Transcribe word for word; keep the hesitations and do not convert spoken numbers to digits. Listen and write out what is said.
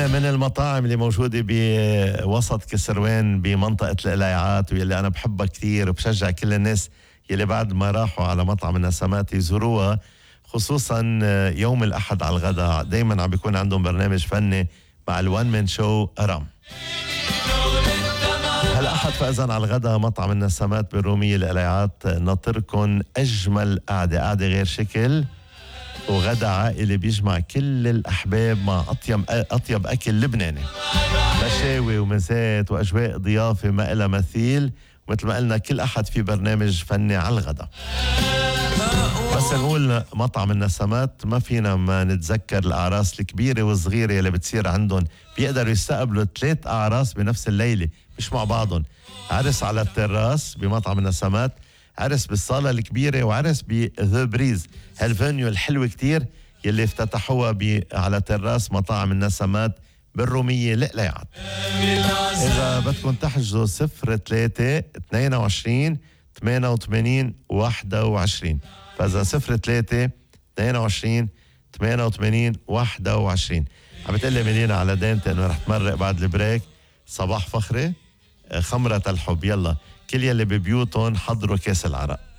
من المطاعم اللي موجودة بوسط كسروان بمنطقة القلايعات واللي أنا بحبها كثير وبشجع كل الناس يلي بعد ما راحوا على مطعم النسمات يزوروها، خصوصا يوم الأحد على الغداء دايما عم بيكون عندهم برنامج فني مع الوان من شو أرام. هالأحد فإذن على الغداء مطعم النسمات بالرومية القلايعات ناطركن أجمل قعدة، قعدة غير شكل وغدا عائلي بيجمع كل الأحباب مع أطيب أطيب أكل لبناني، مشاوي ومسات وأجواء ضيافة ما إلها مثيل. ومثل ما قلنا كل أحد في برنامج فني على الغدا. بس نقول مطعم النسمات ما فينا ما نتذكر الأعراس الكبيرة والصغيرة اللي بتصير عندهم. بيقدروا يستقبلوا ثلاث أعراس بنفس الليلة مش مع بعضهم، عرس على التراس بمطعم النسمات، عرس بالصالة الكبيرة، وعرس بذا بريز هالفانيو الحلوة كتير يلي افتتحوها على تراس مطاعم النسمات بالرومية القلايعات. إذا بدكم تحجزوا صفر ثلاثة اثنين وعشرين ثمانية وثمانين واحد وعشرين، فإذا صفر ثلاثة اثنين وعشرين ثمانية وثمانين واحد وعشرين. عم بتقلي مدينة على دينتي إنه رح تمرق بعد البريك. صباح فخري خمرة الحب. يلا كل يلي ببيوتهم حضروا كاس العرق.